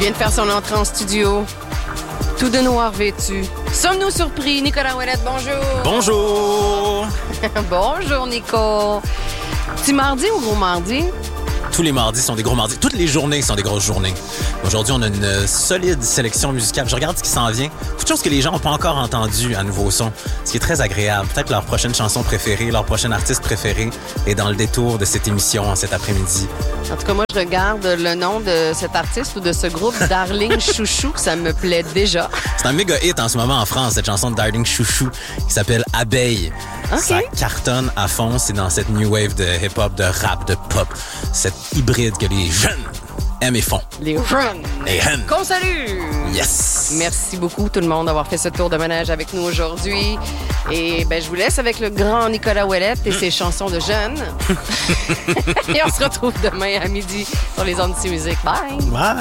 vient de faire son entrée en studio. Tout de noir vêtu. Sommes-nous surpris? Nicolas Ouellette, bonjour. Bonjour! Bonjour, Nico. Petit mardi ou gros mardi? Tous les mardis sont des gros mardis. Toutes les journées sont des grosses journées. Aujourd'hui, on a une solide sélection musicale. Je regarde ce qui s'en vient. Toutes choses que les gens n'ont pas encore entendues à Nouveau Son, ce qui est très agréable. Peut-être leur prochaine chanson préférée, leur prochain artiste préféré est dans le détour de cette émission cet après-midi. En tout cas, moi, je regarde le nom de cet artiste ou de ce groupe, Darling Chouchou, ça me plaît déjà. C'est un méga hit en ce moment en France, cette chanson de Darling Chouchou qui s'appelle Abeille. Okay. Ça cartonne à fond. C'est dans cette new wave de hip-hop, de rap, de pop. Cette hybride que les jeunes aiment et font. Les jeunes. Les jeunes. Qu'on salue. Yes. Merci beaucoup tout le monde d'avoir fait ce tour de manège avec nous aujourd'hui. Et je vous laisse avec le grand Nicolas Ouellette et ses chansons de jeunes. Et on se retrouve demain à midi sur les ondes de musique. Bye. Bye.